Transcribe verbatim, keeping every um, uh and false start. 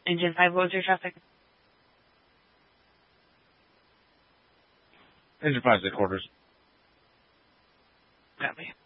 Engine five, what was your traffic? Engine five, six quarters. Got me.